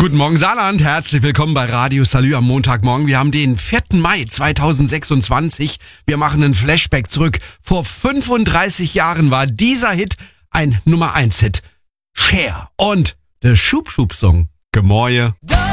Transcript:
Guten Morgen Saarland, herzlich willkommen bei Radio Salü am Montagmorgen. Wir haben den 4. Mai 2026. Wir machen einen Flashback zurück. Vor 35 Jahren war dieser Hit ein Nummer 1 Hit. Cher und der Schub-Schub-Song. Gemäue.